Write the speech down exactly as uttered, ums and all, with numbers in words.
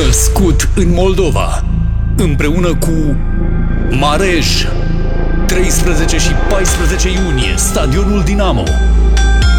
Născut în Moldova, împreună cu Marej, treisprezece și paisprezece iunie, Stadionul Dinamo.